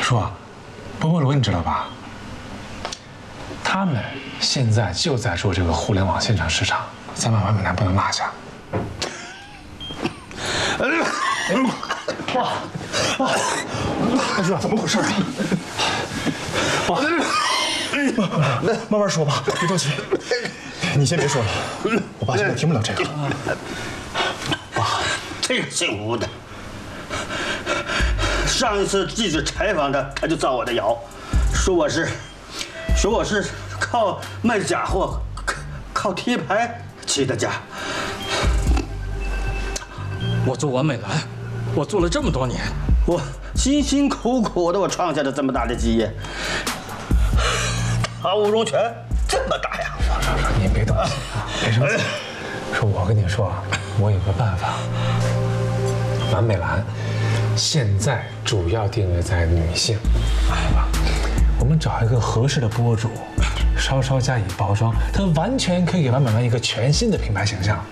叔，波波罗你知道吧？他们现在就在做这个互联网线上市场，咱们完美男不能落下。 爸，大叔，怎么回事啊？爸，慢慢说吧，别着急。你先别说了，我爸现在听不了这个。爸， 这个姓吴的，上一次记者采访他就造我的谣，说我是靠卖假货、靠贴牌起的家。 我做完美蓝，我做了这么多年， 我辛辛苦苦的，我创下了这么大的基业。他吴荣全这么大呀！ 说，您别动气啊，别生气。说，我跟你说啊，我有个办法。完美蓝现在主要定位在女性，好吧？我们找一个合适的博主，稍稍加以包装，它完全可以给完美蓝一个全新的品牌形象。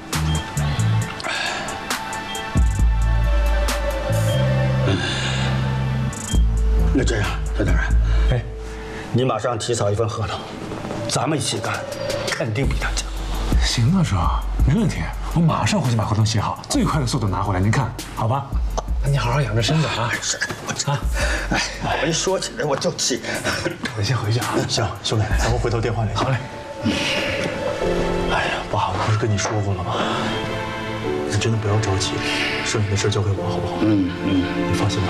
那这样，陈大人，你马上起草一份合同，咱们一起干，肯定比他强。 行啊，叔，没问题，我马上回去把合同写好，最快的速度拿回来，您看好吧？那你好好养着身子啊！ 是，啊，我一说起来我就气。 我先回去啊。 行，兄弟，咱们回头电话联系。 好嘞。 哎呀，爸，我不是跟你说过了吗？你真的不要着急，剩下的事交给我好不好？你放心吧。